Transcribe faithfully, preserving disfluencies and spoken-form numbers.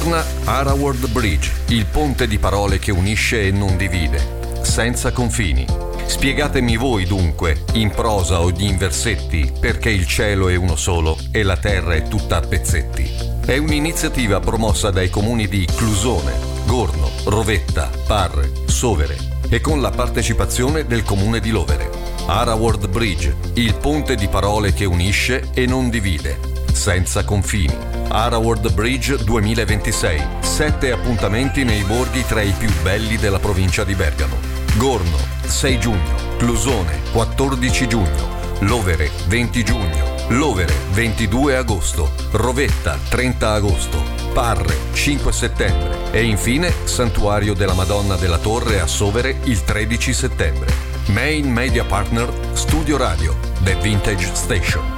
Torna Haraward Bridge, il ponte di parole che unisce e non divide, senza confini. Spiegatemi voi dunque, in prosa o in versetti, perché il cielo è uno solo e la terra è tutta a pezzetti. È un'iniziativa promossa dai comuni di Clusone, Gorno, Rovetta, Parre, Sovere e con la partecipazione del comune di Lovere. Haraward Bridge, il ponte di parole che unisce e non divide, senza confini. Haraward Bridge duemilaventisei. Sette appuntamenti nei borghi tra i più belli della provincia di Bergamo. Gorno, sei giugno. Clusone, quattordici giugno. Lovere, venti giugno. Lovere, ventidue agosto. Rovetta, trenta agosto. Parre, cinque settembre. E infine Santuario della Madonna della Torre a Sovere il tredici settembre. Main Media Partner Studio Radio, The Vintage Station.